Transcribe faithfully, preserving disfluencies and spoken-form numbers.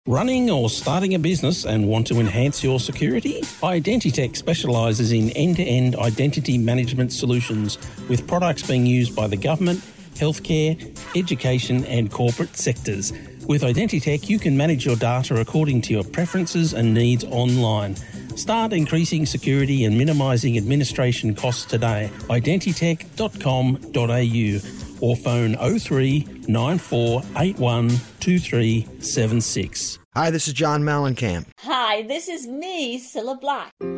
Running or starting a business and want to enhance your security? Identitech specialises in end-to-end identity management solutions with products being used by the government, healthcare, education and corporate sectors. With Identitech, you can manage your data according to your preferences and needs online. Start increasing security and minimising administration costs today. identitech dot com dot a u or phone oh three nine four eight one two three seven six. Hi, this is John Mellencamp. Hi, this is me, Cilla Black.